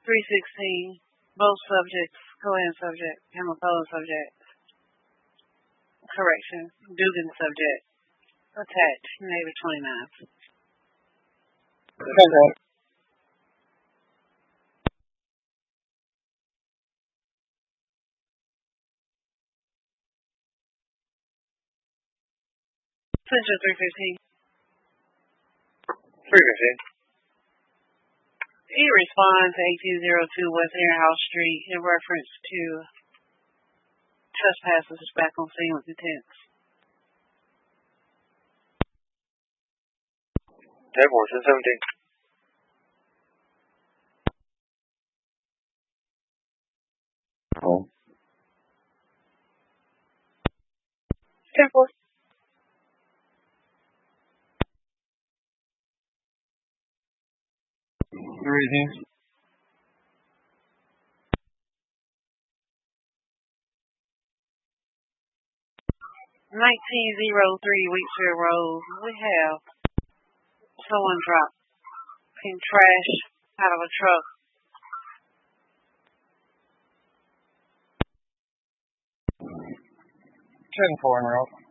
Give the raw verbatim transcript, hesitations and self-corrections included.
three sixteen, both subjects, Cohen subject, Hamilton subject, correction, Dugan subject, attached, Navy twenty-nine. Okay. Central three fifteen. three fifteen. He responds to eighteen oh two West House Street in reference to trespassers back on scene with intents. ten four, ten seventeen. Oh. ten four. three eighteen. nineteen oh three Wheatfield Road, we have someone dropping trash out of a truck. ten four en route.